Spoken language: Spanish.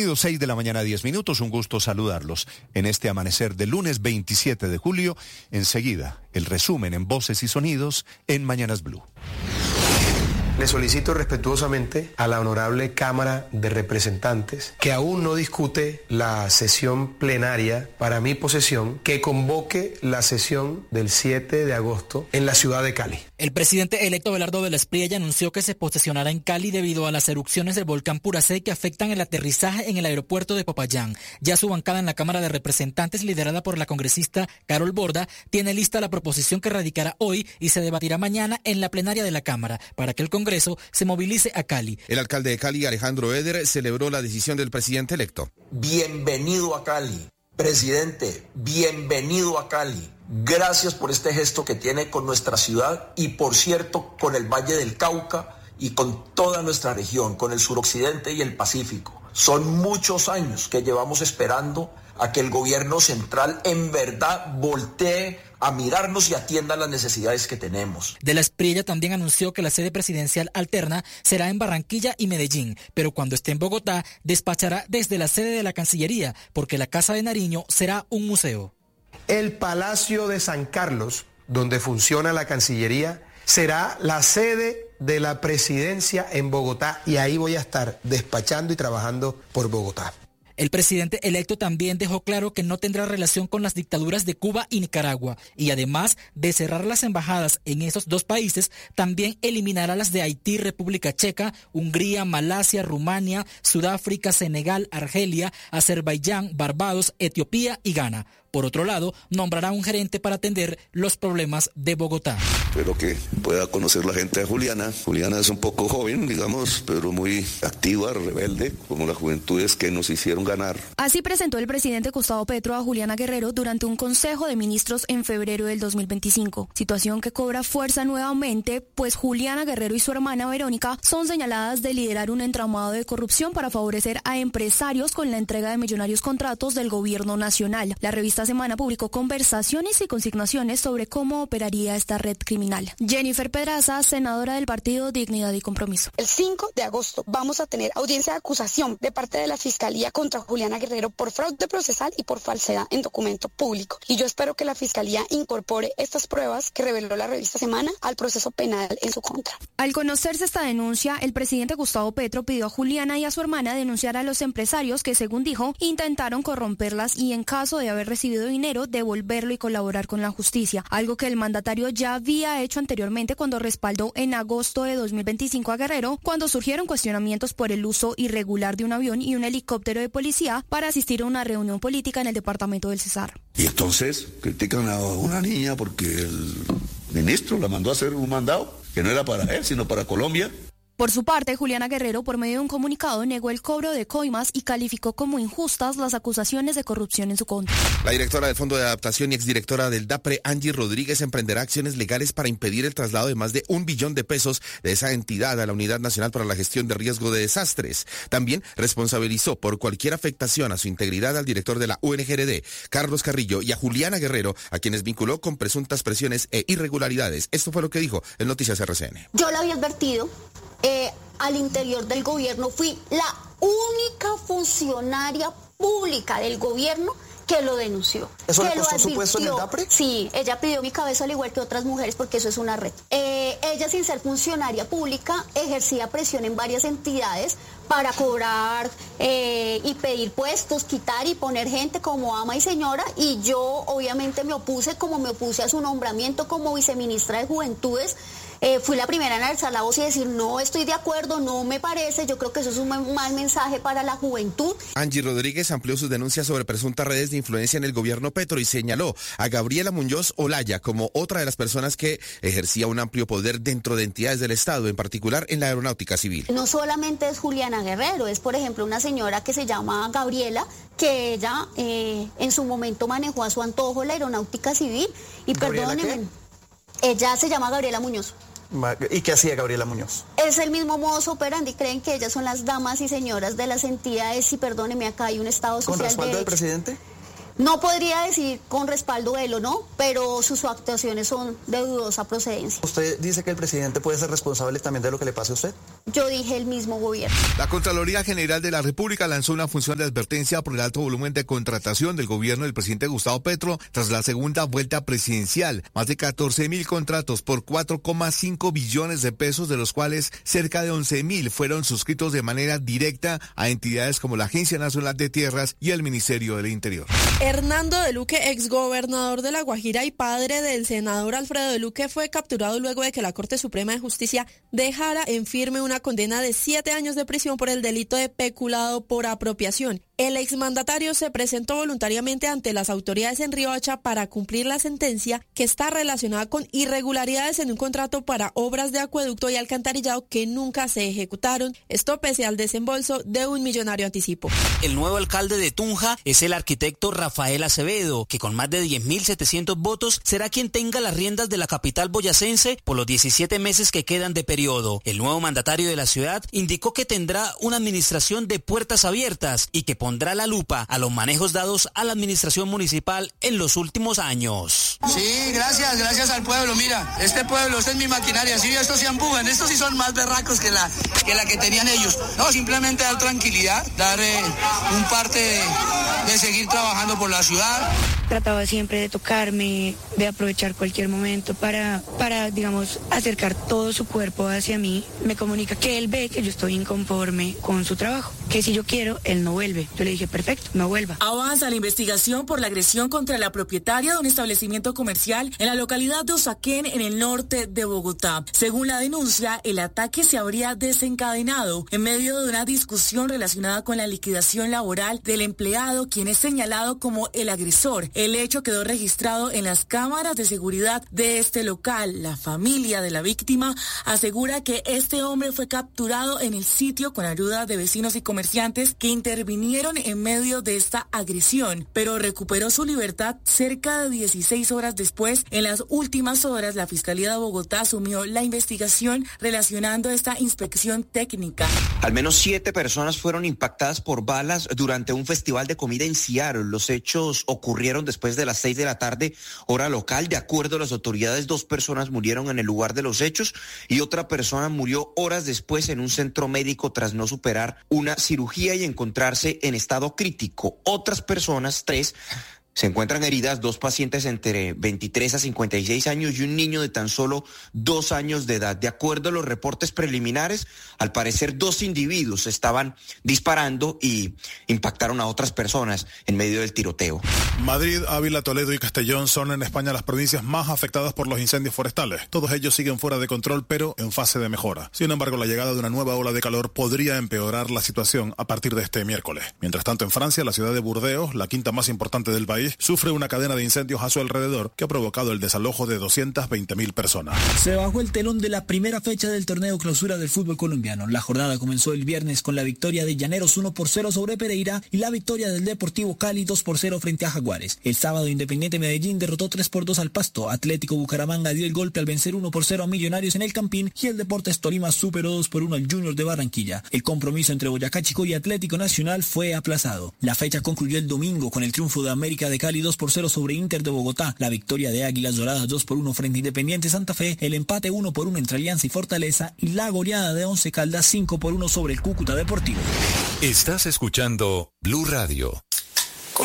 Bienvenidos, 6 de la mañana, 10 minutos. Un gusto saludarlos en este amanecer de lunes 27 de julio. Enseguida, el resumen en voces y sonidos en Mañanas Blue. Le solicito respetuosamente a la honorable Cámara de Representantes, que aún no discute la sesión plenaria para mi posesión, que convoque la sesión del 7 de agosto en la ciudad de Cali. El presidente electo Abelardo de la Espriella anunció que se posesionará en Cali debido a las erupciones del volcán Puracé que afectan el aterrizaje en el aeropuerto de Popayán. Ya su bancada en la Cámara de Representantes, liderada por la congresista Carol Borda, tiene lista la proposición que radicará hoy y se debatirá mañana en la plenaria de la Cámara para que el Congreso se movilice a Cali. El alcalde de Cali, Alejandro Eder, celebró la decisión del presidente electo. Bienvenido a Cali. Presidente, bienvenido a Cali. Gracias por este gesto que tiene con nuestra ciudad y, por cierto, con el Valle del Cauca y con toda nuestra región, con el suroccidente y el Pacífico. Son muchos años que llevamos esperando a que el gobierno central en verdad voltee a mirarnos y atienda las necesidades que tenemos. De la Espriella también anunció que la sede presidencial alterna será en Barranquilla y Medellín, pero cuando esté en Bogotá despachará desde la sede de la Cancillería, porque la Casa de Nariño será un museo. El Palacio de San Carlos, donde funciona la Cancillería, será la sede de la presidencia en Bogotá y ahí voy a estar despachando y trabajando por Bogotá. El presidente electo también dejó claro que no tendrá relación con las dictaduras de Cuba y Nicaragua y además de cerrar las embajadas en esos dos países, también eliminará las de Haití, República Checa, Hungría, Malasia, Rumania, Sudáfrica, Senegal, Argelia, Azerbaiyán, Barbados, Etiopía y Ghana. Por otro lado, nombrará un gerente para atender los problemas de Bogotá. Espero que pueda conocer la gente de Juliana. Juliana es un poco joven, digamos, pero muy activa, rebelde, como las juventudes que nos hicieron ganar. Así presentó el presidente Gustavo Petro a Juliana Guerrero durante un consejo de ministros en febrero del 2025. Situación que cobra fuerza nuevamente, pues Juliana Guerrero y su hermana Verónica son señaladas de liderar un entramado de corrupción para favorecer a empresarios con la entrega de millonarios contratos del gobierno nacional. La revista Semana publicó conversaciones y consignaciones sobre cómo operaría esta red criminal. Jennifer Pedraza, senadora del partido Dignidad y Compromiso. El 5 de agosto vamos a tener audiencia de acusación de parte de la Fiscalía contra Juliana Guerrero por fraude procesal y por falsedad en documento público. Y yo espero que la Fiscalía incorpore estas pruebas que reveló la revista Semana al proceso penal en su contra. Al conocerse esta denuncia, el presidente Gustavo Petro pidió a Juliana y a su hermana denunciar a los empresarios que, según dijo, intentaron corromperlas y en caso de haber recibido dinero, devolverlo y colaborar con la justicia, algo que el mandatario ya había hecho anteriormente cuando respaldó en agosto de 2025 a Guerrero, cuando surgieron cuestionamientos por el uso irregular de un avión y un helicóptero de policía para asistir a una reunión política en el departamento del Cesar. Y entonces critican a una niña porque el ministro la mandó a hacer un mandado que no era para él, sino para Colombia. Por su parte, Juliana Guerrero, por medio de un comunicado, negó el cobro de coimas y calificó como injustas las acusaciones de corrupción en su contra. La directora del Fondo de Adaptación y exdirectora del DAPRE, Angie Rodríguez, emprenderá acciones legales para impedir el traslado de más de $1 billón de esa entidad a la Unidad Nacional para la Gestión de Riesgo de Desastres. También responsabilizó por cualquier afectación a su integridad al director de la UNGRD, Carlos Carrillo, y a Juliana Guerrero, a quienes vinculó con presuntas presiones e irregularidades. Esto fue lo que dijo en Noticias RCN. Yo le había advertido. Al interior del gobierno fui la única funcionaria pública del gobierno que lo denunció. ¿Eso le costó su puesto en el DAPRE? Sí, ella pidió mi cabeza al igual que otras mujeres porque eso es una red. Ella, sin ser funcionaria pública, ejercía presión en varias entidades para cobrar y pedir puestos, quitar y poner gente como ama y señora, y yo obviamente me opuse, como me opuse a su nombramiento como viceministra de Juventudes. Fui la primera en alzar la voz y decir no estoy de acuerdo, no me parece, yo creo que eso es un mal mensaje para la juventud. Angie Rodríguez amplió sus denuncias sobre presuntas redes de influencia en el gobierno Petro y señaló a Gabriela Muñoz Olaya como otra de las personas que ejercía un amplio poder dentro de entidades del Estado, en particular en la aeronáutica civil. No solamente es Juliana Guerrero, es por ejemplo una señora que se llama Gabriela, que ella en su momento manejó a su antojo la aeronáutica civil y perdónenme, ella se llama Gabriela Muñoz. ¿Y qué hacía Gabriela Muñoz? Es el mismo modus operandi, creen que ellas son las damas y señoras de las entidades y perdóneme, acá hay un Estado social. ¿Con respaldo del presidente? No podría decir con respaldo él o no, pero sus actuaciones son de dudosa procedencia. ¿Usted dice que el presidente puede ser responsable también de lo que le pase a usted? Yo dije el mismo gobierno. La Contraloría General de la República lanzó una función de advertencia por el alto volumen de contratación del gobierno del presidente Gustavo Petro tras la segunda vuelta presidencial. Más de 14.000 contratos por 4,5 billones de pesos, de los cuales cerca de 11.000 fueron suscritos de manera directa a entidades como la Agencia Nacional de Tierras y el Ministerio del Interior. Hernando de Luque, exgobernador de La Guajira y padre del senador Alfredo de Luque, fue capturado luego de que la Corte Suprema de Justicia dejara en firme una condena de 7 años de prisión por el delito de peculado por apropiación. El exmandatario se presentó voluntariamente ante las autoridades en Riohacha para cumplir la sentencia, que está relacionada con irregularidades en un contrato para obras de acueducto y alcantarillado que nunca se ejecutaron. Esto pese al desembolso de un millonario anticipo. El nuevo alcalde de Tunja es el arquitecto Rafael Acevedo, que con más de 10.700 votos será quien tenga las riendas de la capital boyacense por los 17 meses que quedan de periodo. El nuevo mandatario de la ciudad indicó que tendrá una administración de puertas abiertas y que pondrá la lupa a los manejos dados a la administración municipal en los últimos años. Sí, gracias al pueblo. Mira, este pueblo, esta es mi maquinaria. Sí, estos se empujan, estos sí son más berracos que la que tenían ellos. No, simplemente dar tranquilidad, dar un parte de seguir trabajando por la ciudad. Trataba siempre de tocarme, de aprovechar cualquier momento para, digamos, acercar todo su cuerpo hacia mí. Me comunica que él ve que yo estoy inconforme con su trabajo, que si yo quiero, él no vuelve. Yo le dije, perfecto, no vuelva. Avanza la investigación por la agresión contra la propietaria de un establecimiento comercial en la localidad de Usaquén, en el norte de Bogotá. Según la denuncia, el ataque se habría desencadenado en medio de una discusión relacionada con la liquidación laboral del empleado, quien es señalado como el agresor. El hecho quedó registrado en las cámaras de seguridad de este local. La familia de la víctima asegura que este hombre fue capturado en el sitio con ayuda de vecinos y comerciantes que intervinieron en medio de esta agresión, pero recuperó su libertad cerca de 16 horas después. En las últimas horas, la Fiscalía de Bogotá asumió la investigación relacionando esta inspección técnica. Al menos 7 personas fueron impactadas por balas durante un festival de comida en Seattle. Los hechos ocurrieron después de las 6 de la tarde, hora local. De acuerdo a las autoridades, 2 personas murieron en el lugar de los hechos y otra persona murió horas después en un centro médico tras no superar una cirugía y encontrarse en estado crítico. Otras personas, 3, se encuentran heridas, 2 pacientes entre 23 a 56 años y un niño de tan solo 2 años de edad. De acuerdo a los reportes preliminares, al parecer 2 individuos estaban disparando y impactaron a otras personas en medio del tiroteo. Madrid, Ávila, Toledo y Castellón son en España las provincias más afectadas por los incendios forestales. Todos ellos siguen fuera de control, pero en fase de mejora. Sin embargo, la llegada de una nueva ola de calor podría empeorar la situación a partir de este miércoles. Mientras tanto, en Francia, la ciudad de Burdeos, la quinta más importante del país, sufre una cadena de incendios a su alrededor que ha provocado el desalojo de 220.000 personas. Se bajó el telón de la primera fecha del torneo clausura del fútbol colombiano. La jornada comenzó el viernes con la victoria de Llaneros 1-0 sobre Pereira y la victoria del Deportivo Cali 2-0 frente a Jaguares. El sábado, Independiente Medellín derrotó 3-2 al Pasto. Atlético Bucaramanga dio el golpe al vencer 1-0 a Millonarios en el Campín y el Deportes Tolima superó 2-1 al Junior de Barranquilla. El compromiso entre Boyacá Chico y Atlético Nacional fue aplazado. La fecha concluyó el domingo con el triunfo de América de Cali 2-0 sobre Inter de Bogotá, la victoria de Águilas Doradas 2-1 frente a Independiente Santa Fe, el empate 1-1 entre Alianza y Fortaleza y la goleada de Once Caldas 5-1 sobre el Cúcuta Deportivo. Estás escuchando Blue Radio.